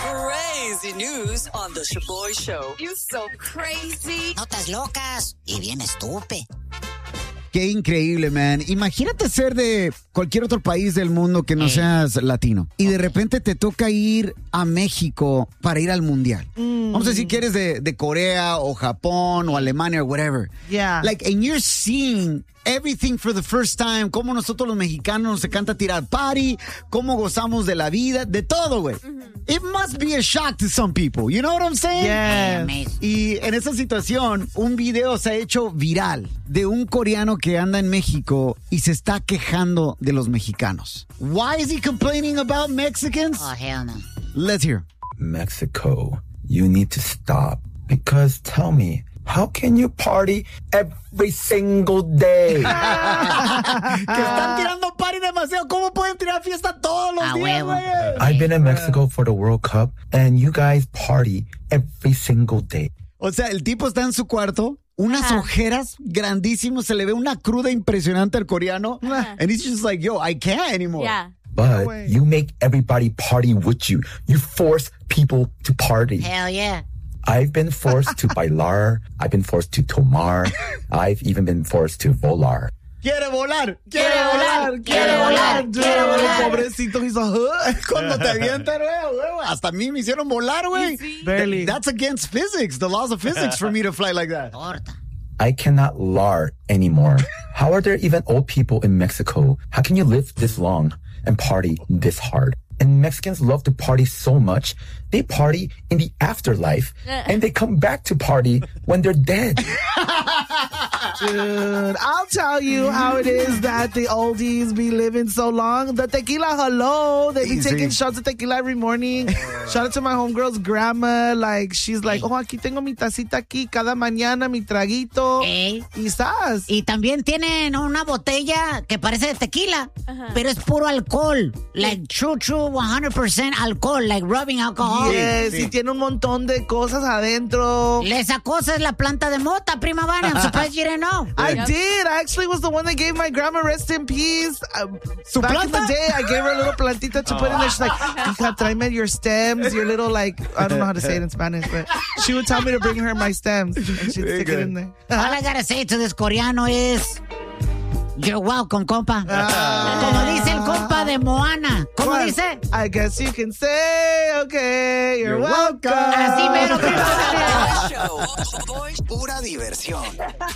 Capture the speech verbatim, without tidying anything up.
Crazy news on the Shaboy Show. You so crazy. Notas locas y bien estúpido. Qué increíble, man. Imagínate ser de cualquier otro país del mundo que no hey. seas latino. Y de repente te toca ir a México para ir al mundial. Mm. Vamos a decir que eres de, de Corea o Japón o Alemania o whatever. Yeah. Like, and you're seeing everything for the first time. Cómo nosotros los mexicanos nos encanta tirar party. Cómo gozamos de la vida. De todo, güey. Mm-hmm. It must be a shock to some people. You know what I'm saying? Yes. Y en esa situación, un video se ha hecho viral de un coreano que anda en México y se está quejando de los mexicanos. Why is he complaining about Mexicans? Oh, hell no. Let's hear. Mexico, you need to stop. Because tell me, how can you party every single day? Que están tirando party demasiado. ¿Cómo pueden tirar fiesta todos los ah, días, güey? I've been in Mexico for the World Cup, and you guys party every single day. O sea, el tipo está en su cuarto, unas uh-huh. ojeras grandísimas, se le ve una cruda impresionante al coreano, uh-huh. and he's just like, yo, I can't anymore. Yeah. But no you make everybody party with you. You force people to party. Hell yeah. I've been forced to bailar. I've been forced to tomar. I've even been forced to volar. Quiere volar, quiere volar, quiere volar, quiere volar. Pobrecito, hizo cuando te avientan, güey. Hasta a mí me hicieron volar, güey. Barely. That's against physics, the laws of physics for me to fly like that. I cannot lar anymore. How are there even old people in Mexico? How can you live this long and party this hard? And Mexicans love to party so much, they party in the afterlife, and they come back to party when they're dead. Dude, I'll tell you how it is that the oldies be living so long. The tequila, hello. They be Easy. taking shots of tequila every morning. Shout out to my homegirl's grandma. Like, she's like, oh, aquí tengo mi tacita aquí. Cada mañana mi traguito. Ey. Quizás. Y también tienen una botella que parece de tequila, uh-huh. pero es puro alcohol. Like, true, true, one hundred percent alcohol. Like, rubbing alcohol. Yes, sí. Y tiene un montón de cosas adentro. Esa cosa es la planta de mota, prima Vania. I'm surprised you didn't know. I yep. did. I actually was the one that gave my grandma, rest in peace. Uh, Su back planta? in the day, I gave her a little plantita to oh. put in there. She's like, hija, tráeme your stems, your little, like, I don't know how to say it in Spanish, but she would tell me to bring her my stems, and she'd stick good. it in there. All I gotta say to this coreano is, you're welcome, compa. Ah. Como dice el compa de Moana. ¿Cómo What? dice? I guess you can say, okay, you're, you're welcome. Así mero, prima. Show. Pura diversión.